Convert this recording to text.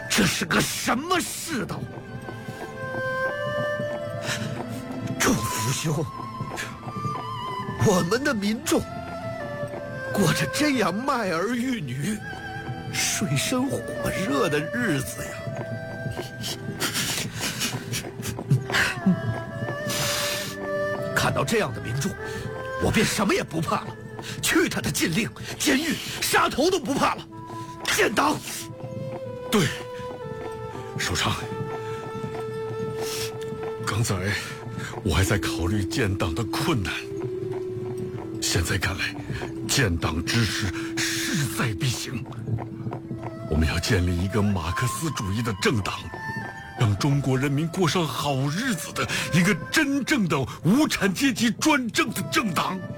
这是个什么世道？众福兄，我们的民众过着这样卖儿育女、水深火热的日子呀！看到这样的民众，我便什么也不怕了。去他的禁令、监狱、杀头都不怕了。建党！ 对，首长，刚才我还在考虑建党的困难，现在看来，建党之事势在必行。我们要建立一个马克思主义的政党，让中国人民过上好日子的一个真正的无产阶级专政的政党。